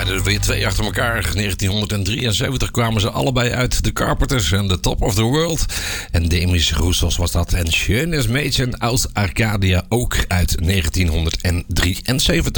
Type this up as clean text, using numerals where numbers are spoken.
er weer twee achter elkaar. 1973 kwamen ze allebei uit. The Carpenters en The Top of the World. En Demis Roussos was dat. En Schönes Mädchen aus Arcadia ook uit 1973.